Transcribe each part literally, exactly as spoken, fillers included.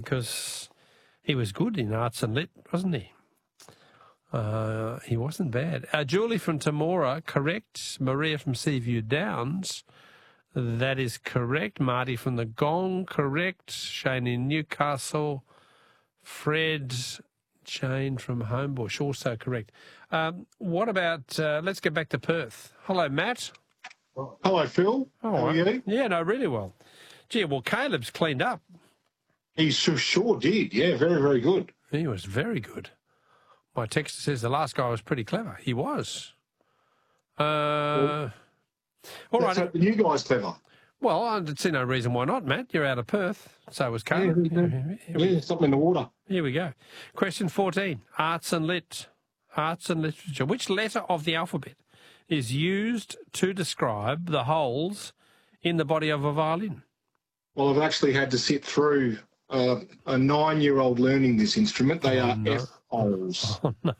because he was good in arts and lit, wasn't he? Uh, he wasn't bad. Uh, Julie from Temora, correct. Maria from Seaview Downs, that is correct. Marty from the Gong, correct. Shane in Newcastle. Fred, Jane from Homebush, also correct. Um, what about, uh, let's get back to Perth. Hello, Matt. Hello, Phil. Oh, How are you? Yeah, no, really well. Gee, well, Caleb's cleaned up. He sure, sure did. Yeah, very, very good. He was very good. My texter says the last guy was pretty clever. He was. Uh, Well, all Let's right. hope the new guy's clever. Well, I see no reason why not, Matt. You're out of Perth. So was Caleb. Yeah, Here, we, Yeah, something in the water. here we go. Question fourteen. Arts and lit. Arts and literature. Which letter of the alphabet is used to describe the holes in the body of a violin? Well, I've actually had to sit through uh, a nine-year-old learning this instrument. They Oh, are no. F holes. Oh, no.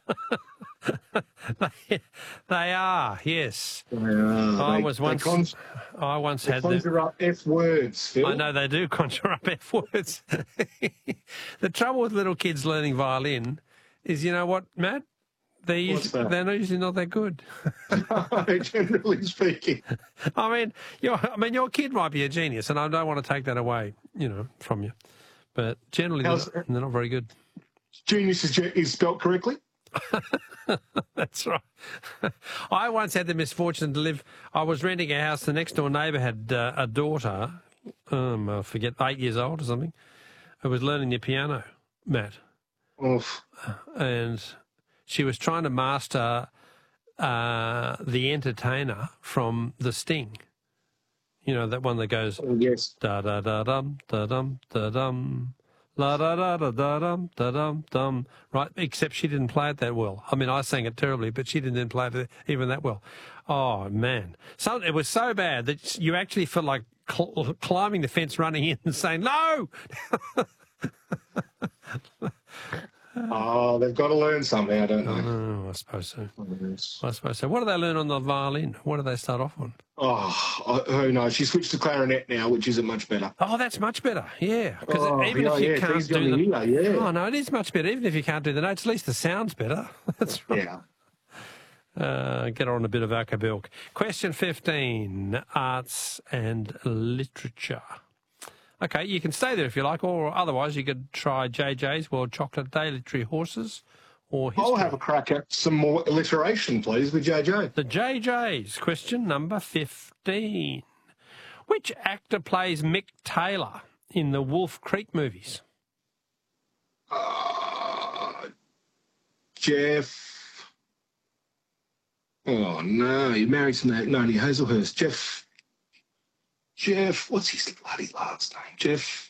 they, they are, yes. They are. I They- was they once, con- I once they had them. conjure up F words, Phil. I know they do conjure up F words. The trouble with little kids learning violin is, you know what, Matt? They're What's usually, that? they're usually not that good. Generally speaking. I mean, your, I mean, your kid might be a genius, and I don't want to take that away, you know, from you. But generally, they're How's- not, they're not very good. Genius is, ge- is spelt correctly. That's right. I once had the misfortune to live. I was renting a house. The next door neighbour had uh, a daughter, um, I forget, eight years old or something, who was learning the piano, Matt, Oof. and she was trying to master uh, The Entertainer from The Sting. You know, that one that goes Oh, yes. da da da dum da dum da dum. La da da da da dum da dum dum. Right, except she didn't play it that well. I mean, I sang it terribly, but she didn't play it even that well. Oh man, so it was so bad that you actually felt like cl- climbing the fence, running in, and saying no. Oh, they've got to learn somehow, don't they? Oh, I suppose so. Oh, yes. I suppose so. What do they learn on the violin? What do they start off on? Oh, oh no, she switched to clarinet now, which isn't much better. Oh, that's much better. Yeah, because Oh, even yeah, if you yeah, can't it's do easy the, on the ear, yeah. oh no, it is much better. Even if you can't do the notes, at least the sound's better. That's right. Yeah. Uh, get on a bit of acapella. Question fifteen: Arts and literature. Okay, you can stay there if you like, or otherwise you could try J J's World Chocolate Day, Literary Horses, or history. I'll have a crack at some more alliteration, please, with J J. The J J's. Question number fifteen. Which actor plays Mick Taylor in the Wolf Creek movies? Uh, Jeff. Oh, no, he married some Noni Hazelhurst. Jeff. Jeff. What's his bloody last name? Jeff.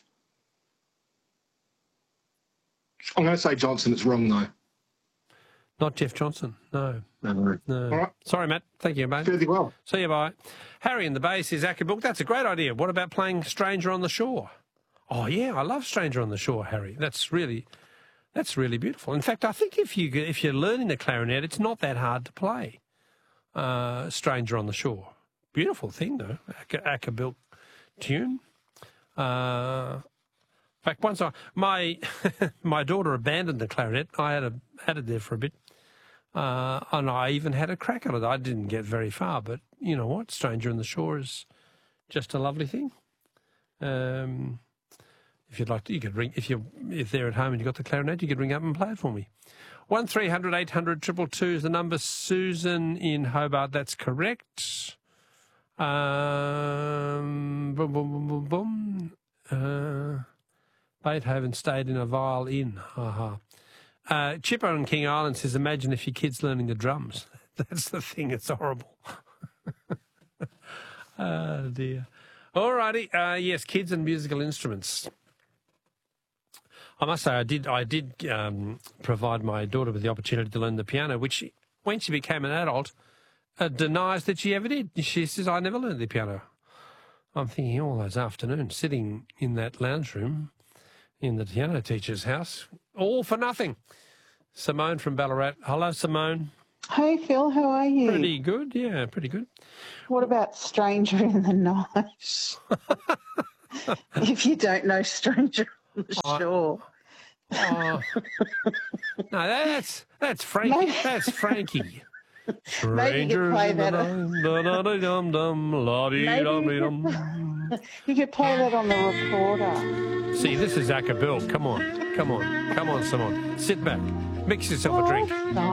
I'm going to say Johnson. It's wrong, though. Not Jeff Johnson. No. No. No. All right. Sorry, Matt. Thank you, mate. Fairly well. See you, bye. Harry in the Bay says, Ackerbook, that's a great idea. What about playing Stranger on the Shore? Oh, yeah, I love Stranger on the Shore, Harry. That's really, that's really beautiful. In fact, I think if, you, if you're learning the clarinet, it's not that hard to play uh, Stranger on the Shore. Beautiful thing, though, Ackerbook tune. Uh, in fact, once I, my, my daughter abandoned the clarinet. I had, a, had it there for a bit. Uh, and I even had a crack at it. I didn't get very far, but you know what? Stranger on the Shore is just a lovely thing. Um, if you'd like to, you could ring, if, you, if they're at home and you've got the clarinet, you could ring up and play it for me. one three hundred eight hundred two two two is the number. Susan in Hobart, that's correct. Um, boom, boom, boom, boom, boom. Uh, Beethoven stayed in a viol inn. Aha. Uh, Chipper on King Island says, imagine if your kid's learning the drums. That's the thing, it's horrible. Oh, dear. All righty. Uh, yes, kids and musical instruments. I must say, I did I did um, provide my daughter with the opportunity to learn the piano, which, she, when she became an adult, uh, denies that she ever did. She says, I never learned the piano. I'm thinking all those afternoons sitting in that lounge room in the piano teacher's house, all for nothing. Simone from Ballarat. Hello, Simone. Hey, Phil, how are you? Pretty good, yeah, pretty good. What about Stranger in the Night? If you don't know Stranger. Sure. Oh. No, that's that's Frankie. Maybe- That's Frankie. Maybe you could Strangers play in the that. night, da-da-da-dum-dum, la-dee-dum-dee-dum. You could play that on the recorder. See, this is Acker Bill. Come on, come on, come on, Simon. Sit back, mix yourself a drink. Oh,